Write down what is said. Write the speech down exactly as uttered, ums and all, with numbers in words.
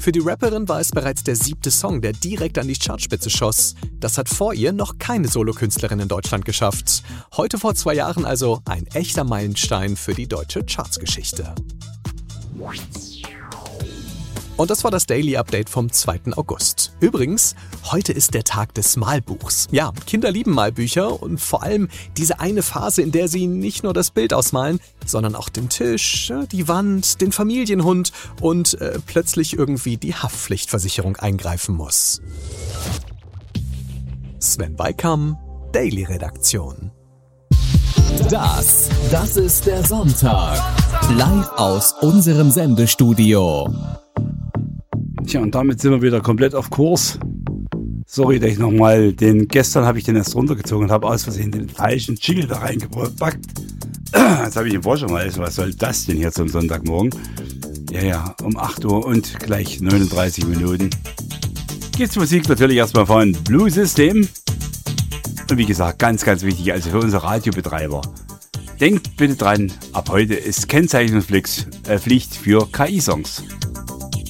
Für die Rapperin war es bereits der siebte Song, der direkt an die Chartspitze schoss. Das hat vor ihr noch keine Solokünstlerin in Deutschland geschafft. Heute vor zwei Jahren also ein echter Meilenstein für die deutsche Chartsgeschichte. Und das war das Daily Update vom zweiten August. Übrigens, heute ist der Tag des Malbuchs. Ja, Kinder lieben Malbücher und vor allem diese eine Phase, in der sie nicht nur das Bild ausmalen, sondern auch den Tisch, die Wand, den Familienhund und äh, plötzlich irgendwie die Haftpflichtversicherung eingreifen muss. Sven Weikam, Daily Redaktion. Das, das ist der Sonntag. Live aus unserem Sendestudio. Tja, und damit sind wir wieder komplett auf Kurs. Sorry, dass ich nochmal den, gestern habe ich den erst runtergezogen und habe aus Versehen den falschen Jingle da reingepackt. Jetzt habe ich den Vorschau mal, was soll das denn hier zum Sonntagmorgen? Ja, ja, um acht Uhr und gleich neununddreißig Minuten. Gibt's Musik natürlich erstmal von Blue System. Und wie gesagt, ganz, ganz wichtig, also für unsere Radiobetreiber. Denkt bitte dran, ab heute ist Kennzeichnungspflicht äh, Pflicht für K I-Songs.